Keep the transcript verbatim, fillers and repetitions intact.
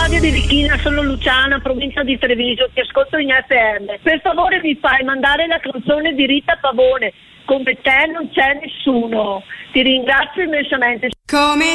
Claudia di Richina, sono Luciana, provincia di Treviso, ti ascolto in F M. Per favore mi fai mandare la canzone di Rita Pavone, Come te non c'è nessuno. Ti ringrazio immensamente. Come